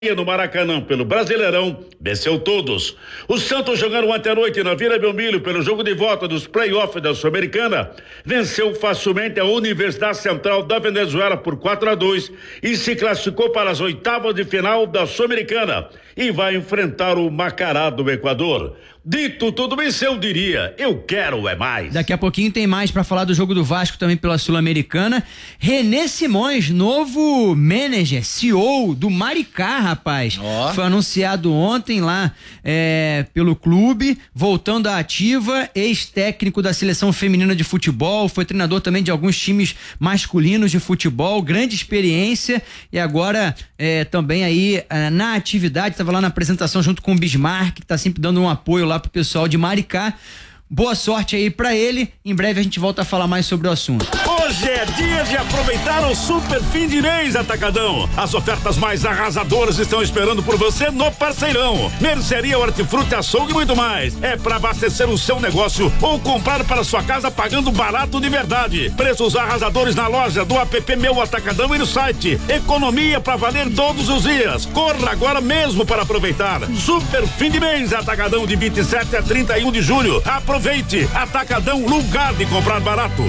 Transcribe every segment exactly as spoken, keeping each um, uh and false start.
No Maracanã, pelo Brasileirão, venceu todos. O Santos, jogando ontem à noite na Vila Belmiro pelo jogo de volta dos play-offs da Sul-Americana, venceu facilmente a Universidade Central da Venezuela por quatro a dois e se classificou para as oitavas de final da Sul-Americana e vai enfrentar o Macará do Equador. Dito tudo isso, eu diria, eu quero é mais. Daqui a pouquinho tem mais pra falar do jogo do Vasco também pela Sul-Americana. René Simões, novo manager, C E O do Maricá, rapaz. Oh. Foi anunciado ontem lá é, pelo clube, voltando à ativa, ex-técnico da seleção feminina de futebol, foi treinador também de alguns times masculinos de futebol, grande experiência e agora é, também aí é, na atividade, estava lá na apresentação junto com o Bismarck, que tá sempre dando um apoio lá pro pessoal de Maricá. Boa sorte aí pra ele. Em breve a gente volta a falar mais sobre o assunto. Hoje é dia de aproveitar o super fim de mês Atacadão. As ofertas mais arrasadoras estão esperando por você no Parceirão. Mercearia, hortifruti, açougue e muito mais. É pra abastecer o seu negócio ou comprar para sua casa pagando barato de verdade. Preços arrasadores na loja, do app Meu Atacadão e no site. Economia pra valer todos os dias. Corra agora mesmo para aproveitar. Super fim de mês Atacadão de vinte e sete a trinta e um de julho. Aproveite. Aproveite, Atacadão, lugar de comprar barato.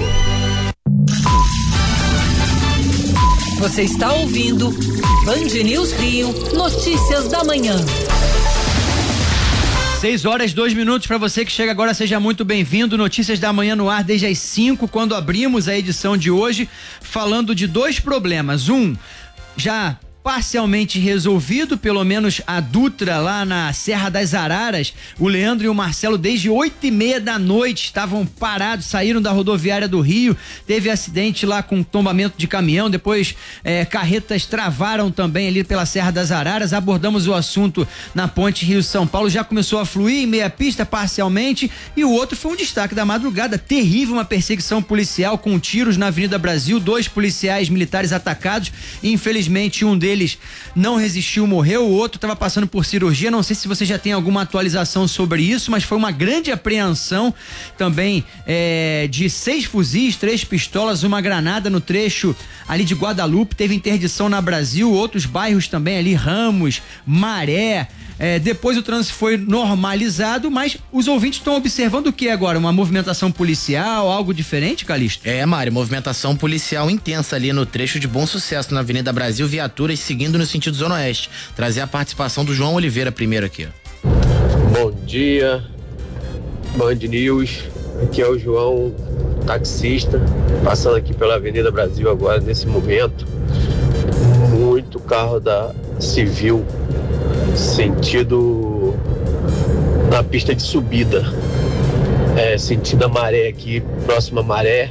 Você está ouvindo Band News Rio, notícias da manhã. Seis horas, dois minutos para você que chega agora, seja muito bem-vindo. Notícias da manhã no ar desde as cinco, quando abrimos a edição de hoje, falando de dois problemas. Um, já parcialmente resolvido, pelo menos a Dutra lá na Serra das Araras. O Leandro e o Marcelo desde oito e meia da noite estavam parados, saíram da rodoviária do Rio, teve acidente lá com tombamento de caminhão, depois eh, carretas travaram também ali pela Serra das Araras. Abordamos o assunto na ponte Rio-São Paulo, já começou a fluir em meia pista parcialmente, e o outro foi um destaque da madrugada, terrível, uma perseguição policial com tiros na Avenida Brasil, dois policiais militares atacados, infelizmente um deles Eles não resistiu, morreu, o outro estava passando por cirurgia. Não sei se você já tem alguma atualização sobre isso, mas foi uma grande apreensão também é, de seis fuzis, três pistolas, uma granada no trecho ali de Guadalupe. Teve interdição na Brasil, outros bairros também ali, Ramos, Maré. É, depois o trânsito foi normalizado, mas os ouvintes estão observando o que agora? Uma movimentação policial, algo diferente, Calixto? É, Mário, movimentação policial intensa ali no trecho de Bom Sucesso, na Avenida Brasil, viaturas seguindo no sentido Zona Oeste. Trazer a participação do João Oliveira primeiro aqui. Bom dia, Band News, aqui é o João, taxista, passando aqui pela Avenida Brasil agora, nesse momento. Muito carro da Civil, sentido na pista de subida, é, sentido a Maré aqui, próxima à Maré,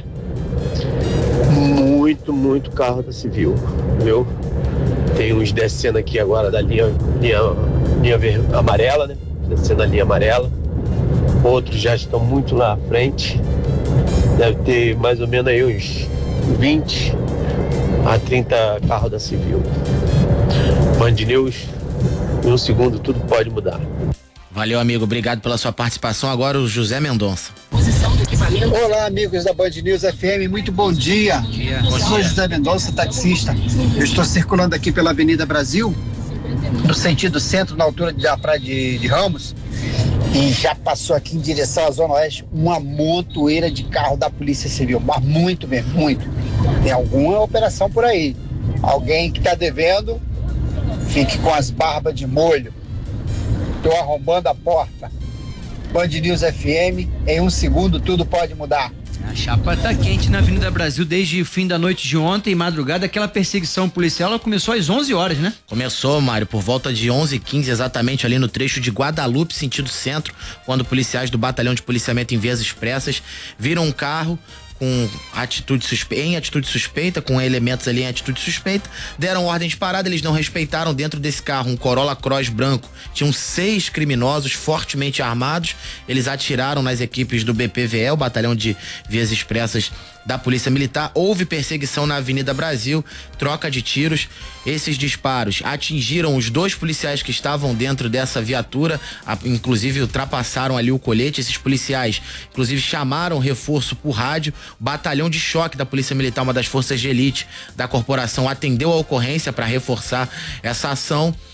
muito, muito carro da Civil, viu? Tem uns descendo aqui agora da linha, linha, linha ver, amarela, né? Descendo a linha amarela, outros já estão muito lá à frente, deve ter mais ou menos aí uns vinte a trinta carros da Civil. Band News, em um segundo tudo pode mudar. Valeu, amigo, obrigado pela sua participação. Agora o José Mendonça. Olá, amigos da Band News F M, muito bom dia. Bom dia. Eu sou José Mendonça, taxista. Eu estou circulando aqui pela Avenida Brasil, no sentido centro, na altura da praia de, de Ramos, e já passou aqui em direção à Zona Oeste uma montoeira de carro da Polícia Civil, mas muito mesmo, muito. Tem alguma operação por aí. Alguém que está devendo, fique com as barbas de molho. Estou arrombando a porta. Band News F M, em um segundo tudo pode mudar. A chapa tá quente na Avenida Brasil desde o fim da noite de ontem, madrugada. Aquela perseguição policial, ela começou às onze horas, né? Começou, Mário, por volta de onze e quinze, exatamente ali no trecho de Guadalupe, sentido centro, quando policiais do Batalhão de Policiamento em Vias Expressas viram um carro com atitude suspeita, em atitude suspeita, com elementos ali em atitude suspeita, deram ordem de parada, eles não respeitaram. Dentro desse carro, um Corolla Cross branco, tinham seis criminosos fortemente armados, eles atiraram nas equipes do B P V E, o Batalhão de Vias Expressas da Polícia Militar. Houve perseguição na Avenida Brasil, troca de tiros. Esses disparos atingiram os dois policiais que estavam dentro dessa viatura, a, inclusive ultrapassaram ali o colete. Esses policiais, inclusive, chamaram reforço por rádio. O batalhão de choque da Polícia Militar, uma das forças de elite da corporação, atendeu a ocorrência para reforçar essa ação.